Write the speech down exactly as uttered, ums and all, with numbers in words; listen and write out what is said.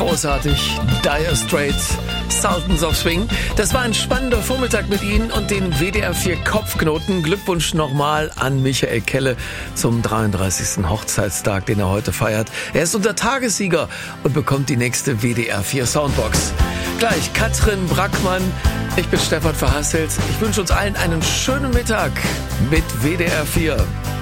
großartig. Dire Straits, Sultans of Swing. Das war ein spannender Vormittag mit Ihnen und den W D R vier Kopfknoten. Glückwunsch nochmal an Michael Kelle zum dreiunddreißigsten Hochzeitstag, den er heute feiert. Er ist unser Tagessieger und bekommt die nächste W D R vier Soundbox. Gleich Katrin Brackmann. Ich bin Stefan Verhasselt. Ich wünsche uns allen einen schönen Mittag mit W D R vier.